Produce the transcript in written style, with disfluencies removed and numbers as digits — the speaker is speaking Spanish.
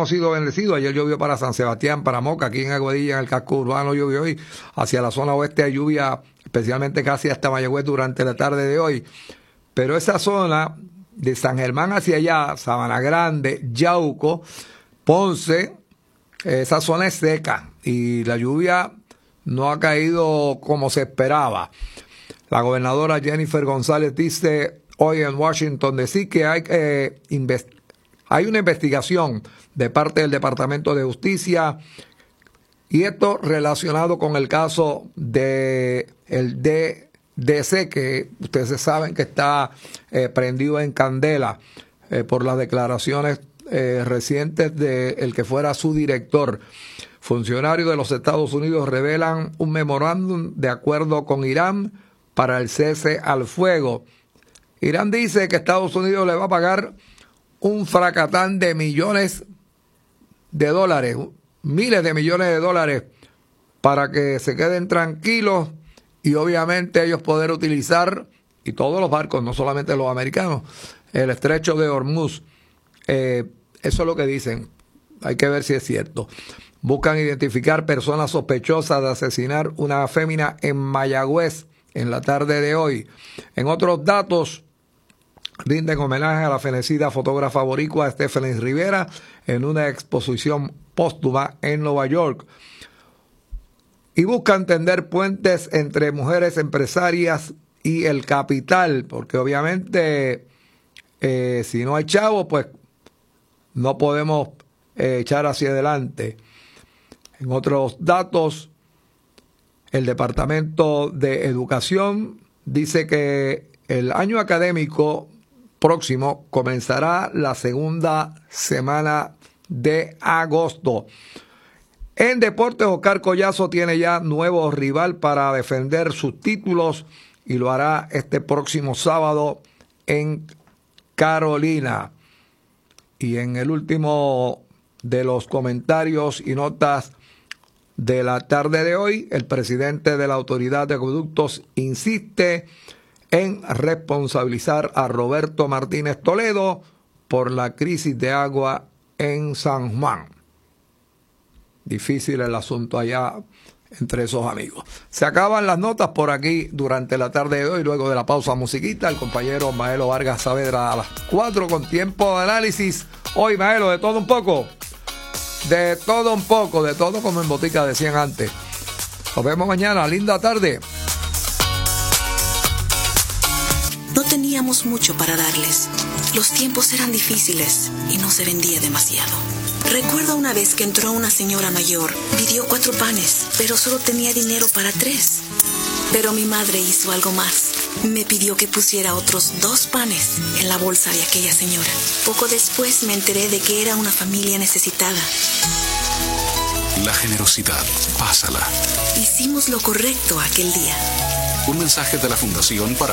hemos sido bendecidos. Ayer llovió para San Sebastián, para Moca, aquí en Aguadilla, en el casco urbano llovió hoy. Hacia la zona oeste hay lluvia, especialmente casi hasta Mayagüez durante la tarde de hoy. Pero esa zona de San Germán hacia allá, Sabana Grande, Yauco, Ponce, esa zona es seca y la lluvia no ha caído como se esperaba. La gobernadora Jennifer González dice hoy en Washington DC que hay una investigación de parte del Departamento de Justicia y esto relacionado con el caso de el DDC, que ustedes saben que está prendido en candela por las declaraciones recientes de el que fuera su director. Funcionarios de los Estados Unidos revelan un memorándum de acuerdo con Irán para el cese al fuego. Irán dice que Estados Unidos le va a pagar un fracatán de millones de dólares, miles de millones de dólares, para que se queden tranquilos y obviamente ellos poder utilizar, y todos los barcos, no solamente los americanos, el estrecho de Hormuz. Eso es lo que dicen. Hay que ver si es cierto. Buscan identificar personas sospechosas de asesinar una fémina en Mayagüez en la tarde de hoy. En otros datos, rinden homenaje a la fenecida fotógrafa boricua Stephanie Rivera en una exposición póstuma en Nueva York. Y buscan tender puentes entre mujeres empresarias y el capital, porque obviamente si no hay chavo, pues no podemos echar hacia adelante. En otros datos, el Departamento de Educación dice que el año académico próximo comenzará la segunda semana de agosto. En deportes, Oscar Collazo tiene ya nuevo rival para defender sus títulos y lo hará este próximo sábado en Carolina. Y en el último de los comentarios y notas de la tarde de hoy, el presidente de la Autoridad de Acueductos insiste en responsabilizar a Roberto Martínez Toledo por la crisis de agua en San Juan. Difícil el asunto allá entre esos amigos. Se acaban las notas por aquí durante la tarde de hoy, luego de la pausa musiquita, el compañero Maelo Vargas Saavedra a las 4 con tiempo de análisis. Hoy, Maelo, de todo un poco. De todo un poco, de todo como en botica decían antes. Nos vemos mañana, linda tarde. No teníamos mucho para darles. Los tiempos eran difíciles y no se vendía demasiado. Recuerdo una vez que entró una señora mayor, pidió 4 panes, pero solo tenía dinero para 3. Pero mi madre hizo algo más. Me pidió que pusiera otros 2 panes en la bolsa de aquella señora. Poco después me enteré de que era una familia necesitada. La generosidad, pásala. Hicimos lo correcto aquel día. Un mensaje de la Fundación para